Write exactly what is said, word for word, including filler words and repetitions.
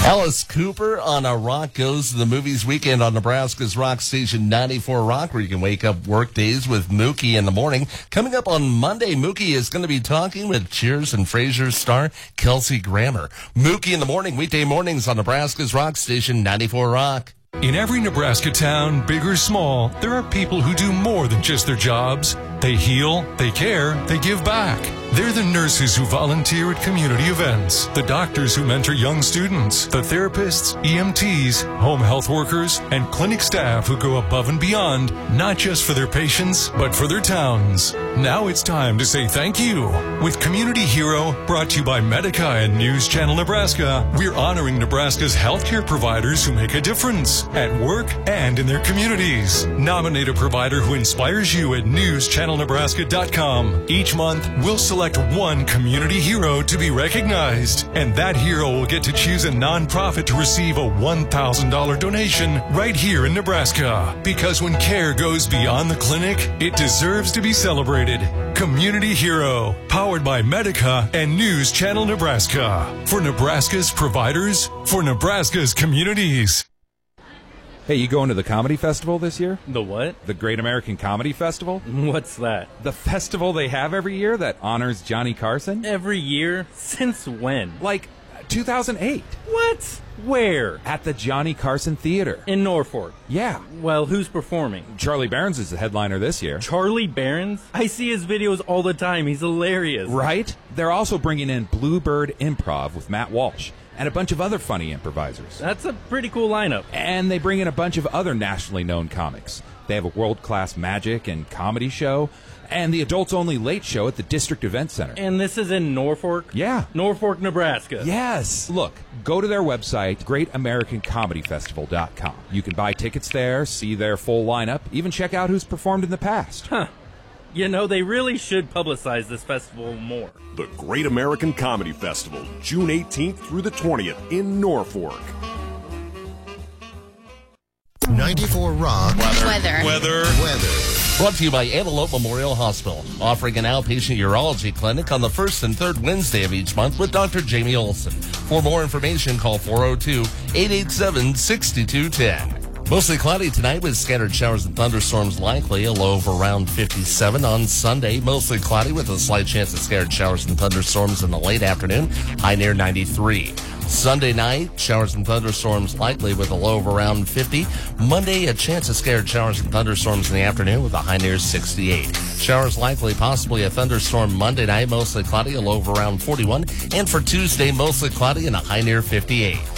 Alice Cooper on a Rock Goes to the Movies weekend on Nebraska's Rock Station ninety-four Rock, where you can wake up work days with Mookie in the morning. Coming up on Monday, Mookie is going to be talking with Cheers and Frasier star Kelsey Grammer. Mookie in the morning, weekday mornings on Nebraska's Rock Station ninety-four Rock. In every Nebraska town, big or small, there are people who do more than just their jobs. They heal, they care, they give back. They're the nurses who volunteer at community events, the doctors who mentor young students, the therapists, E M Ts, home health workers, and clinic staff who go above and beyond, not just for their patients, but for their towns. Now it's time to say thank you. With Community Hero, brought to you by Medica and News Channel Nebraska, we're honoring Nebraska's healthcare providers who make a difference at work and in their communities. Nominate a provider who inspires you at news channel nebraska dot com. Each month, we'll select one community hero to be recognized, and that hero will get to choose a nonprofit to receive a one thousand dollars donation right here in Nebraska. Because when care goes beyond the clinic, it deserves to be celebrated. Community Hero, powered by Medica and News Channel Nebraska. For Nebraska's providers, for Nebraska's communities. Hey, you going to the comedy festival this year? The what? The Great American Comedy Festival? What's that? The festival they have every year that honors Johnny Carson? Every year? Since when? Like two thousand eight. What? Where? At the Johnny Carson Theater. In Norfolk? Yeah. Well, who's performing? Charlie Barons is the headliner this year. Charlie Barons? I see his videos all the time. He's hilarious. Right? They're also bringing in Bluebird Improv with Matt Walsh and a bunch of other funny improvisers. That's a pretty cool lineup. And they bring in a bunch of other nationally known comics. They have a world-class magic and comedy show, and the adults-only late show at the District Event Center. And this is in Norfolk? Yeah. Norfolk, Nebraska. Yes. Look, go to their website, great american comedy festival dot com. You can buy tickets there, see their full lineup, even check out who's performed in the past. Huh. You know, they really should publicize this festival more. The Great American Comedy Festival, June eighteenth through the twentieth in Norfolk. ninety-four Rock. Weather. Weather. Weather. Weather. Brought to you by Antelope Memorial Hospital, offering an outpatient urology clinic on the first and third Wednesday of each month with Doctor Jamie Olson. For more information, call four oh two, eight eight seven, six two one zero. Mostly cloudy tonight with scattered showers and thunderstorms likely, a low of around fifty-seven. On Sunday, mostly cloudy with a slight chance of scattered showers and thunderstorms in the late afternoon, high near ninety-three. Sunday night, showers and thunderstorms likely with a low of around fifty. Monday, a chance of scattered showers and thunderstorms in the afternoon with a high near sixty-eight. Showers likely, possibly a thunderstorm Monday night, mostly cloudy, a low of around forty-one. And for Tuesday, mostly cloudy and a high near fifty-eight.